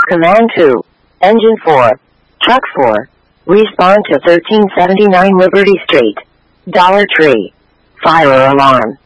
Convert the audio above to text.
Command 2. Engine 4. Truck 4. Respond to 1379 Liberty Street. Dollar Tree. Fire alarm.